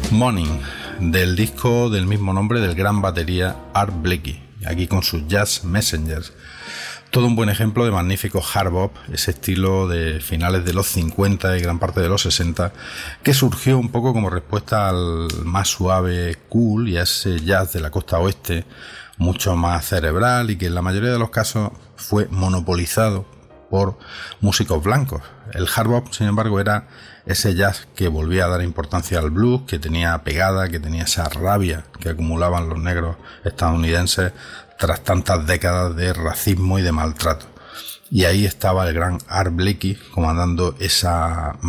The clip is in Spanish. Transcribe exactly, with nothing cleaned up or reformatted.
Morning, del disco del mismo nombre del gran batería Art Blakey, aquí con sus Jazz Messengers. Todo un buen ejemplo de magnífico hard bop, ese estilo de finales de los cincuenta y gran parte de los sesenta, que surgió un poco como respuesta al más suave cool y a ese jazz de la costa oeste, mucho más cerebral, y que en la mayoría de los casos fue monopolizado por músicos blancos. El hard bop, sin embargo, era ese jazz que volvía a dar importancia al blues, que tenía pegada, que tenía esa rabia que acumulaban los negros estadounidenses tras tantas décadas de racismo y de maltrato. Y ahí estaba el gran Art Blakey comandando esa